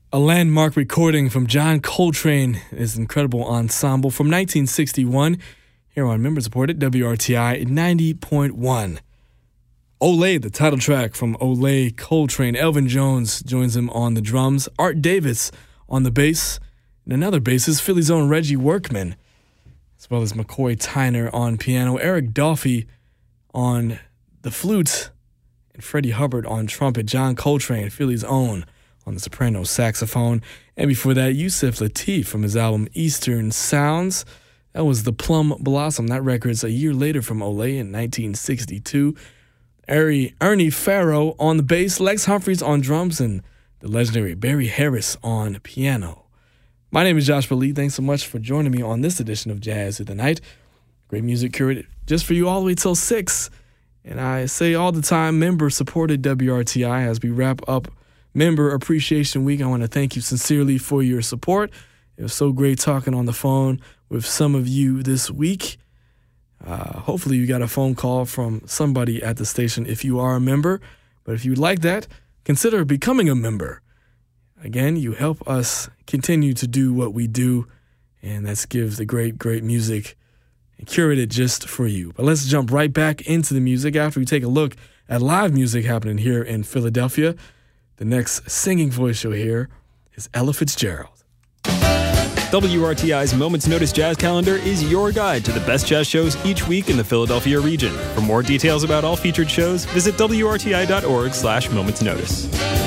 A landmark recording from John Coltrane, his incredible ensemble from 1961, here on member-supported WRTI 90.1. Olé, the title track from Olé Coltrane. Elvin Jones joins him on the drums. Art Davis on the bass. And another bassist, Philly's own Reggie Workman, as well as McCoy Tyner on piano. Eric Dolphy on the flute. And Freddie Hubbard on trumpet. John Coltrane, Philly's own, on the soprano saxophone. And before that, Yusef Lateef from his album Eastern Sounds. That was The Plum Blossom. That record's a year later from Olé in 1962. Ernie Farrow on the bass, Lex Humphreys on drums, and the legendary Barry Harris on piano. My name is Joshua Lee. Thanks so much for joining me on this edition of Jazz of the Night. Great music curated just for you all the way till 6. And I say all the time, member-supported WRTI as we wrap up Member Appreciation Week. I want to thank you sincerely for your support. It was so great talking on the phone with some of you this week. Hopefully you got a phone call from somebody at the station if you are a member. But if you'd like that, consider becoming a member. Again, you help us continue to do what we do, and that's give the great, great music and curate it just for you. But let's jump right back into the music after we take a look at live music happening here in Philadelphia. The next singing voice you'll hear is Ella Fitzgerald. WRTI's Moments Notice Jazz Calendar is your guide to the best jazz shows each week in the Philadelphia region. For more details about all featured shows, visit WRTI.org/momentsnotice.